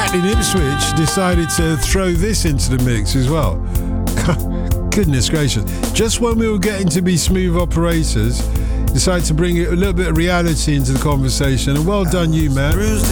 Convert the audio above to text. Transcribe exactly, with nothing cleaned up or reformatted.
Matt in Ipswich decided to throw this into the mix as well. Goodness gracious. Just when we were getting to be smooth operators, decided to bring a little bit of reality into the conversation. And well done you, Matt.